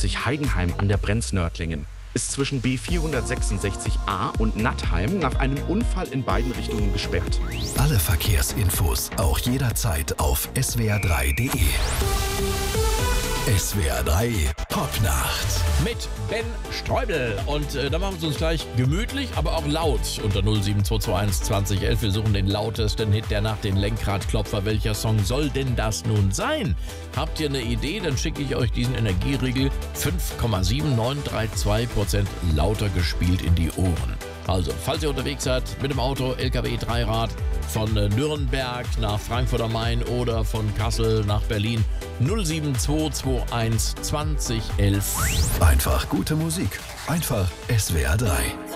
A44 Heidenheim an der Brenznörtlingen ist zwischen B466a und Nattheim nach einem Unfall in beiden Richtungen gesperrt. Alle Verkehrsinfos auch jederzeit auf swr3.de. SWR 3 Popnacht mit Ben Streubel. Und da machen wir es uns gleich gemütlich, aber auch laut unter 07221 2011. Wir suchen den lautesten Hit der Nacht, den Lenkradklopfer. Welcher Song soll denn das nun sein? Habt ihr eine Idee? Dann schicke ich euch diesen Energieriegel 5,7932% lauter gespielt in die Ohren. Also, falls ihr unterwegs seid mit dem Auto, LKW, Dreirad, von Nürnberg nach Frankfurt am Main oder von Kassel nach Berlin, 07221 2011. Einfach gute Musik. Einfach SWR 3.